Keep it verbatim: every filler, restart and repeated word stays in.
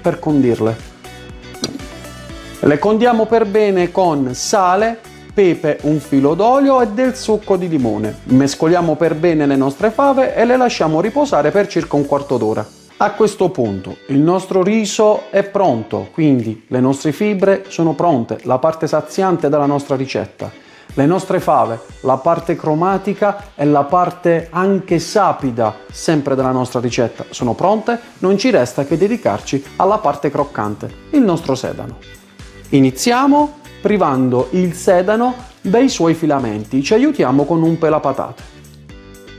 per condirle. Le condiamo per bene con sale, pepe, un filo d'olio e del succo di limone. Mescoliamo per bene le nostre fave e le lasciamo riposare per circa un quarto d'ora. A questo punto il nostro riso è pronto, quindi le nostre fibre sono pronte, la parte saziante della nostra ricetta. Le nostre fave, la parte cromatica e la parte anche sapida, sempre della nostra ricetta, sono pronte, non ci resta che dedicarci alla parte croccante, il nostro sedano. Iniziamo privando il sedano dai suoi filamenti, ci aiutiamo con un pelapatate.